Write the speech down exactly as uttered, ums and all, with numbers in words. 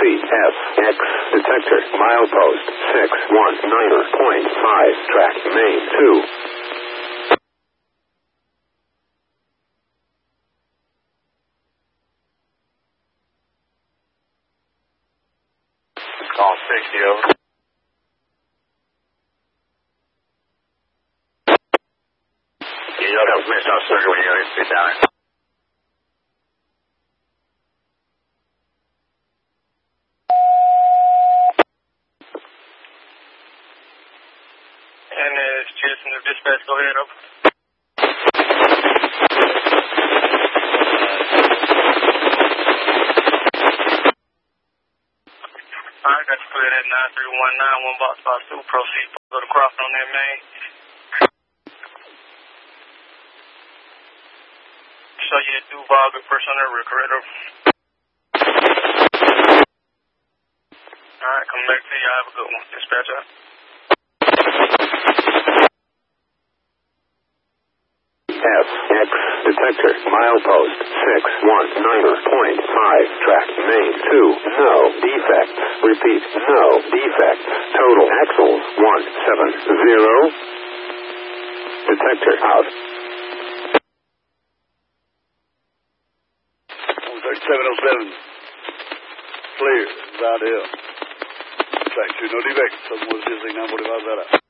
F X detector milepost six one nine point five track main two. Call sixty over. Yeah, that was missed off circuit when you got it sit down. And uh, it's Jason, the dispatch, go ahead, over. Alright, got you cleared at nine three one nine, one box box two, proceed, go to crossing on that main. Show you a Duval, good person on the rear, correct, over. Alright, come back to you, have a good one, dispatcher. F X detector milepost six one nine point five track main two, no defects. Repeat, no defects. Total axles one seven zero. Detector out. thirty-seven oh seven. Clear. Out here. Track two, no defects. Someone was using nine forty-five that out.